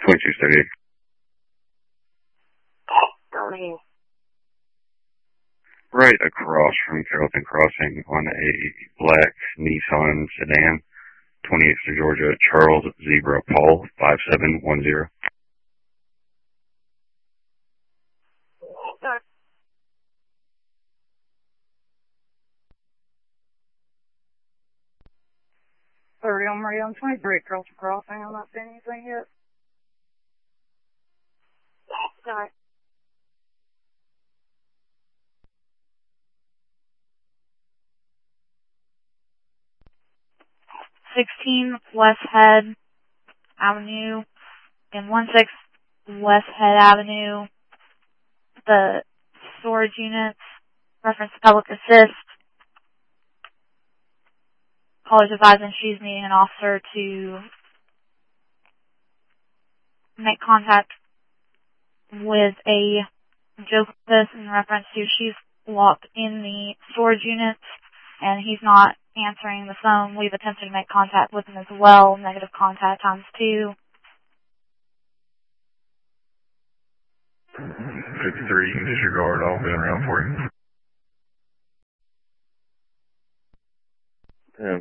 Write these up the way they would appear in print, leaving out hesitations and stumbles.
2638. Darling. Right across from Carrollton Crossing on a black Nissan sedan, 28th Georgia, Charles Zebra Paul, 5710. On Marion 23 across the crossing. I'm not seeing anything yet. Sorry. West Head Avenue and 16 West Head Avenue. The storage units, reference to public assist. College advising she's needing an officer to make contact with a Josephus in reference to she's locked in the storage units and he's not answering the phone. We've attempted to make contact with him as well. Negative contact ×2. 53, disregard, I'll be around for you. Yeah.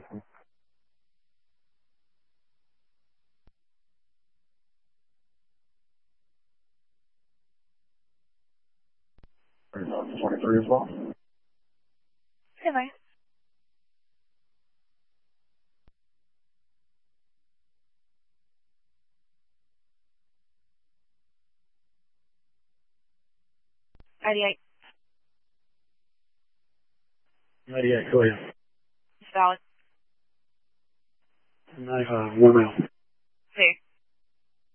Are you on 23 as well? Hey, bye. Eight. 98, go ahead. It's valid. 1 mile.